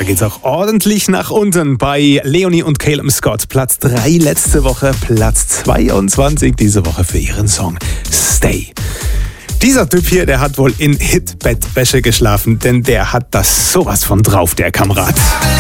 geht's auch ordentlich nach unten bei Leonie und Calum Scott. Platz 3 letzte Woche, Platz 22 diese Woche für ihren Song Stay. Dieser Typ hier, der hat wohl in Hitbettwäsche geschlafen, denn der hat das sowas von drauf, der Kamerad.